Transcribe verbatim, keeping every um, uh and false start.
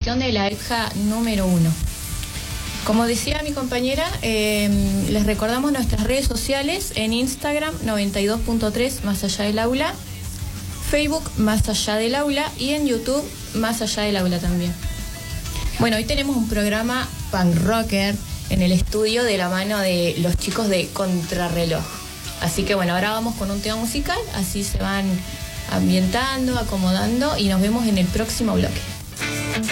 cuestión de la EPJA número uno. Como decía mi compañera, eh, les recordamos nuestras redes sociales en Instagram noventa y dos punto tres Más Allá del Aula, Facebook Más Allá del Aula y en YouTube Más Allá del Aula también. Bueno, hoy tenemos un programa punk rocker en el estudio de la mano de los chicos de Contrarreloj. Así que bueno, ahora vamos con un tema musical, así se van ambientando, acomodando y nos vemos en el próximo bloque.